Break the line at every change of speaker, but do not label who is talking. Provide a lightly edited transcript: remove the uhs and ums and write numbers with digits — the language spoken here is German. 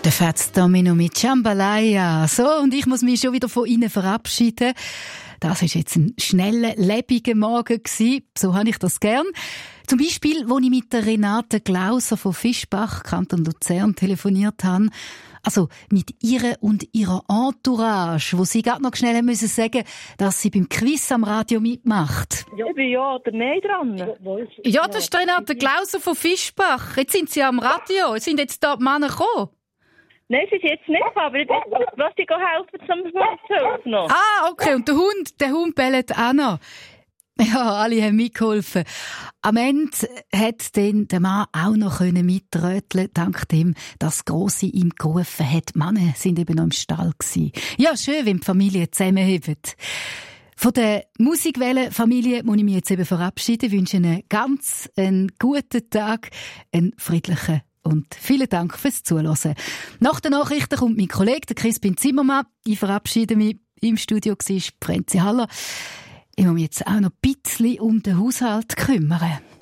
Der Fats Domino mit Jambalaya. So, und ich muss mich schon wieder von Ihnen verabschieden. Das war jetzt ein schneller, lebendiger Morgen gewesen. So habe ich das gern. Zum Beispiel, als ich mit der Renate Glauser von Fischbach, Kanton Luzern, telefoniert habe. Also mit ihr und ihrer Entourage, wo sie gerade noch schnell müssen sagen, dass sie beim Quiz am Radio mitmacht.
Ja, ich bin ja oder nein dran.
Ja, das ist Renate Glauser von Fischbach. Jetzt sind sie am Radio. Sind jetzt da die Männer gekommen?
Nein, sie sind jetzt nicht gekommen, aber ich lasse dich helfen zum Hund noch.
Ah, okay. Und der Hund bellt auch noch. Ja, alle haben mitgeholfen. Am Ende hat dann der Mann auch noch mitröteln, dank dem, dass Grossi ihm gerufen hat. Die Männer sind eben noch im Stall gewesen. Ja, schön, wenn die Familie zusammenhält. Von der Musikwelle-Familie muss ich mich jetzt eben verabschieden. Ich wünsche Ihnen ganz einen guten Tag, einen friedlichen und vielen Dank fürs Zuhören. Nach den Nachrichten kommt mein Kollege, der Crispin Zimmermann. Ich verabschiede mich. Im Studio war Frenzi Haller. Ich muss mich jetzt auch noch ein bisschen um den Haushalt kümmern.